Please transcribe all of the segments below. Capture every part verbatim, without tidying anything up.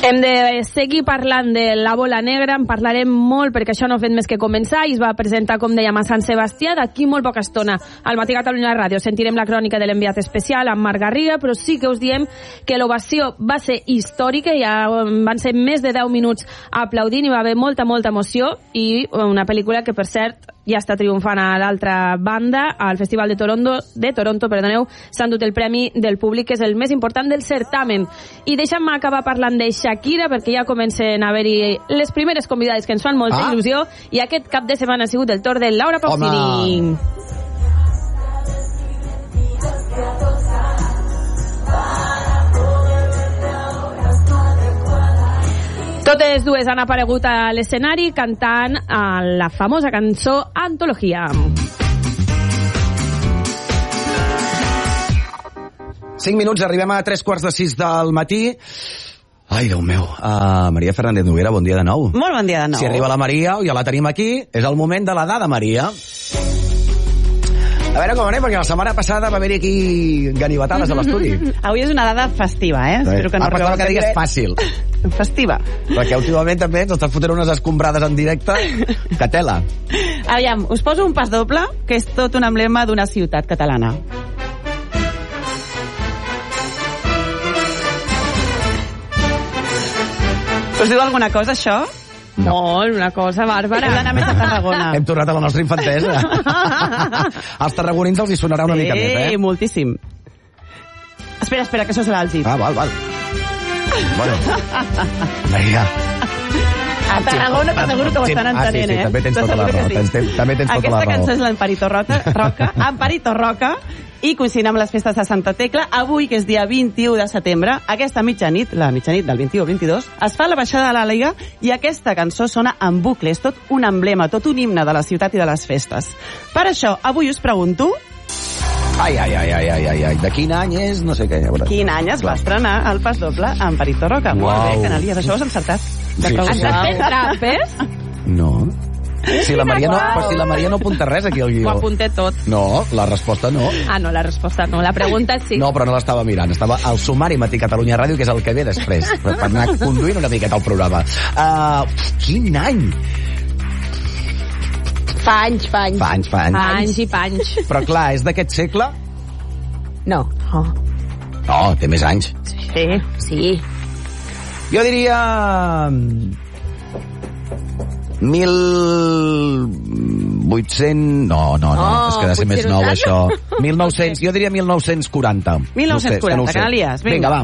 Hem de seguir parlant de la bola negra, en parlarem molt perquè això no ha fet més que començar i es va presentar, com dèiem, a Sant Sebastià d'aquí molt poca estona. Al Matí Catalunya Ràdio sentirem la crònica de l'enviat especial amb Marc Garriga, però sí que us diem que l'ovació va ser històrica, ja van ser més de deu minuts aplaudint, hi va haver molta, molta emoció i una pel·lícula que, per cert, ja està triomfant a l'altra banda. Al Festival de Toronto, de Toronto perdoneu, s'han dut el premi del públic, que és el més important del certamen. I deixa'm acabar parlant de Shakira, perquè ja comencen a haver-hi les primeres convidades que ens fan molta ah. il·lusió, i aquest cap de setmana ha sigut el torn de Laura Pausini. Totes dues han aparegut a l'escenari cantant a la famosa cançó Antologia. Cinc minuts, arribem a tres quarts de sis del matí. Ai, Déu meu. Uh, Maria Fernández Noguera, bon dia de nou. Molt bon dia de nou. Si arriba la Maria, ja la tenim aquí, és el moment de la dada, Maria. A veure com anem, perquè la setmana passada va haver-hi aquí ganivetades a l'estudi. Avui és una dada festiva, eh? Sí. Espero que no ah, pensava que digues fàcil. Festiva. Perquè últimament també ens estàs fotent unes escombrades en directe. Que tela. Aviam, us poso un pas doble, que és tot un emblema d'una ciutat catalana. Us diu alguna cosa, això? No, molt, una cosa bàrbara. Hem d'anar més a Tarragona. Hem tornat a la nostra infantesa. Als tarragonins els hi sonarà una sí, mica més, eh? Sí, moltíssim. Espera, espera, que això serà el Gip. Ah, val, val. Bueno. Maria. A Tarragona t'asseguro que ho estan entenent, ah, sí, sí, eh? també tens tota la raó. Sí. Tens, també tens tota la raó. Aquesta cançó és l'Amparito Roca, Roca, Amparito Roca, i coincidint amb les festes de Santa Tecla, avui, que és dia vint-i-u de setembre, aquesta mitjanit, la mitjanit del vint-i-u al vint-i-dos, es fa la baixada de l'Àliga i aquesta cançó sona en bucle. És tot un emblema, tot un himne de la ciutat i de les festes. Per això, avui us pregunto... Ai, ai, ai, ai, ai, ai, ai. De quin any és? No sé què. Quin any es va estrenar el pas doble amb Amparito Roca? Wow. Molt bé, Canalies, això ho has encertat. Sí, sí, sí. Estàs fent trampes? No. Si la Maria no, però si la Maria no apunta res aquí al guió. Ho apunté tot. No, la resposta no. Ah, no, la resposta no. La pregunta sí. No, però no l'estava mirant. Estava al sumari Matí Catalunya Ràdio, que és el que ve després, per anar conduint una miqueta el programa. Uh, quin any? Fa anys, fa anys. Fa anys, fa anys. Fa anys i panys. Però clar, és d'aquest segle? No. Oh. No, té més anys. Sí, sí. Jo diria... Mil... vuit-cents... No, no, no, oh, és que ha de ser més nou, això. Mil nou-cents, jo diria mil nou-cents quaranta. mil nou-cents quaranta, no Canalies, vinga. Vinga, va.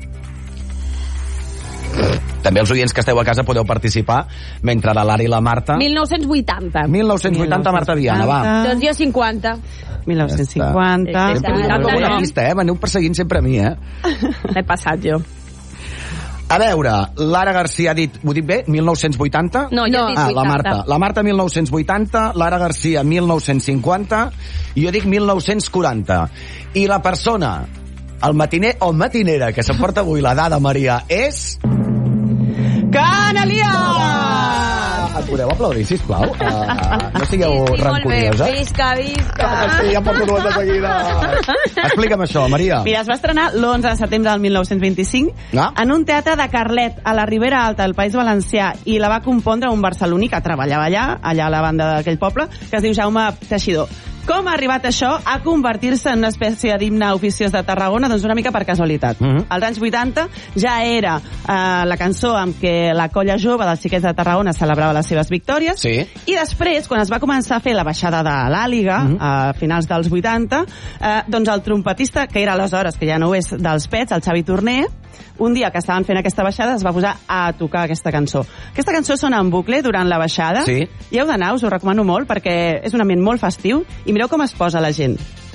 També els oients que esteu a casa podeu participar mentre la Lara i la Marta... mil nou-cents vuitanta. mil nou-cents vuitanta, Marta Viana, va. Doncs jo cinquanta. mil nou-cents cinquanta. Ja Hem una pista, eh? M'aneu perseguint sempre a mi, eh? L'he passat jo. A veure, Lara Garcia ha dit... Ho dic bé? mil nou-cents vuitanta? No, jo he dit ah, vuitanta. La Marta. La Marta mil nou-cents vuitanta, Lara Garcia mil nou-cents cinquanta, i jo dic mil nou-cents quaranta. I la persona, el matiner o matinera que s'emporta avui la dada, Maria, és... Canalies! Et podeu aplaudir, sisplau? Uh, no sigueu sí, sí, rancunioses. Visca, visca. Ah, sí, ja porto dues de seguida. Explica'm això, Maria. Mira, es va estrenar l'onze de setembre del mil nou-cents vint-i-cinc ah? en un teatre de Carlet, a la Ribera Alta del País Valencià, i la va compondre un barceloní que treballava allà, allà a la banda d'aquell poble, que es diu Jaume Teixidor. Com ha arribat això a convertir-se en una espècie d'himne oficiós de Tarragona? Doncs una mica per casualitat. Uh -huh. Als anys vuitanta ja era eh, la cançó amb què la colla jove dels xiquets de Tarragona celebrava les seves victòries. Sí. I després, quan es va començar a fer la baixada de l'Àliga, uh -huh. a finals dels vuitanta, eh, doncs el trompetista, que era aleshores, que ja no ho és, dels Pets, el Xavi Torner, un dia que estaven fent aquesta baixada es va posar a tocar aquesta cançó. Aquesta cançó sona en bucle durant la baixada. Sí. I heu d'anar, us ho recomano molt, perquè és un ambient molt festiu, i mireu com es posa la gent.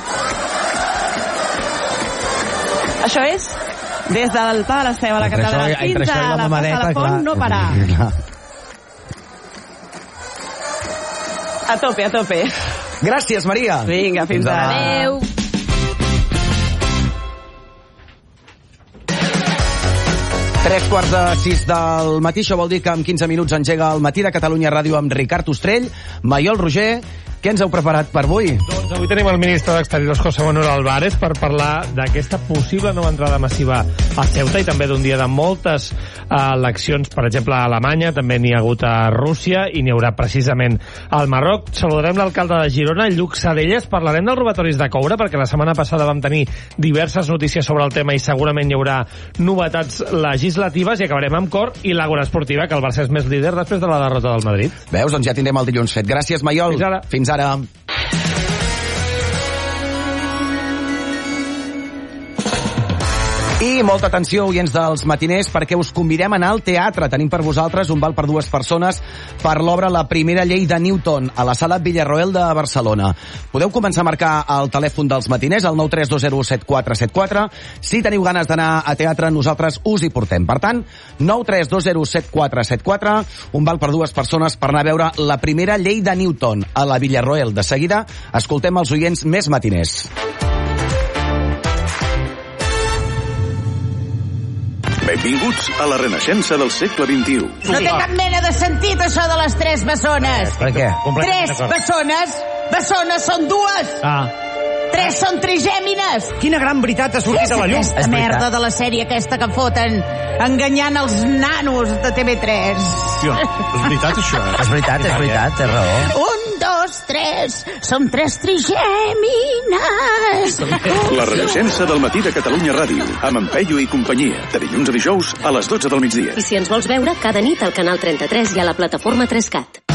Això és des del Pla de la Seu a la catedral fins a la plaça de la Font, no parar. A tope, a tope. Gràcies, Maria. Vinga, fins, fins ara. Adéu. Tres quarts de sis del matí, això vol dir que en quinze minuts engega el Matí de Catalunya Ràdio amb Ricard Ostrell, Maiol Roger. què ens heu preparat per avui? Doncs avui tenim el ministre d'Exteriors, José Manuel Álvarez, per parlar d'aquesta possible nova entrada massiva a Ceuta i també d'un dia de moltes eleccions, per exemple, a Alemanya, també n'hi ha hagut a Rússia i n'hi haurà precisament al Marroc. Saludarem l'alcalde de Girona, Lluc Sadelles, parlarem dels robatoris de coure, perquè la setmana passada vam tenir diverses notícies sobre el tema i segurament hi haurà novetats legislatives, i acabarem amb cor i l'Àgora Esportiva, que el Barça és més líder després de la derrota del Madrid. Veus? Doncs ja tindrem el dilluns fet. Gràcies, Maiol. Fins ara. Fins ara. I molta atenció, oients dels matiners, perquè us convidem a anar al teatre. Tenim per vosaltres un val per dues persones per l'obra La primera llei de Newton a la sala Villarroel de Barcelona. Podeu començar a marcar el telèfon dels matiners, el nou tres dos zero set quatre set quatre. Si teniu ganes d'anar a teatre, nosaltres us hi portem. Per tant, nou tres dos zero set quatre set quatre, un val per dues persones per anar a veure La primera llei de Newton a la Villarroel. De seguida, escoltem els oients més matiners. Benvinguts a la renaixença del segle vint-i-u. No té cap mena de sentit, això de les tres bessones. Per què? Tres bessones? Bessones són dues. Ah. Tres són trigèmines. Quina gran veritat ha sortit a la llum. Aquesta merda de la sèrie aquesta que foten enganyant els nanos de T V tres. Hòstia, és veritat, això. És veritat, és veritat, té raó. Un, dos, tres. Som tres trigèmines. La renaixença del matí de Catalunya Ràdio, amb en Peyu i companyia, de dilluns a dijous a les dotze del migdia. I si ens vols veure, cada nit al canal trenta-tres i a la plataforma tres cat.